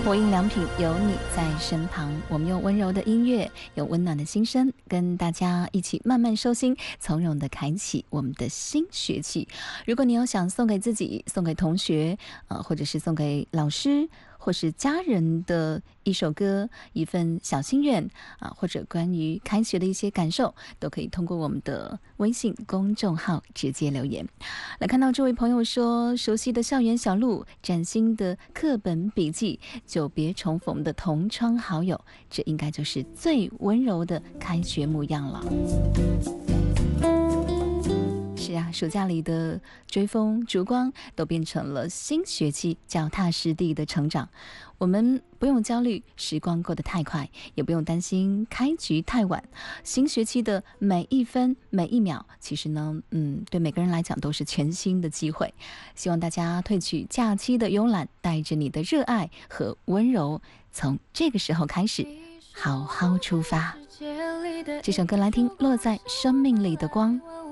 无印良品有你在身旁，我们用温柔的音乐，用温暖的心声，跟大家一起慢慢收心，从容的开启我们的新学期。如果你有想送给自己、送给同学，或者是送给老师或是家人的一首歌、一份小心愿或者关于开学的一些感受，都可以通过我们的微信公众号直接留言。来看到这位朋友说，熟悉的校园小路，崭新的课本笔记，久别重逢的同窗好友，这应该就是最温柔的开学模样了。是啊，暑假里的追风烛光都变成了新学期脚踏实地的成长。我们不用焦虑时光过得太快，也不用担心开局太晚。新学期的每一分每一秒，其实呢对每个人来讲都是全新的机会。希望大家褪去假期的慵懒，带着你的热爱和温柔，从这个时候开始好好出发。这首歌来听，落在生命里的光。